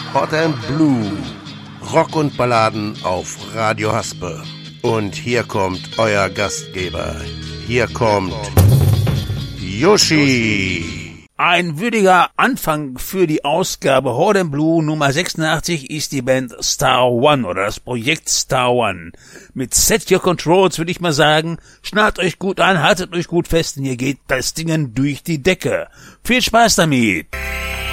Hot and Blue. Rock und Balladen auf Radio Haspe. Und hier kommt euer Gastgeber. Hier kommt Yoshi. Ein würdiger Anfang für die Ausgabe Hot and Blue Nummer 86 ist die Band Star One oder das Projekt Star One. Mit Set Your Controls würde ich mal sagen, schnallt euch gut an, haltet euch gut fest und ihr geht das Ding durch die Decke. Viel Spaß damit!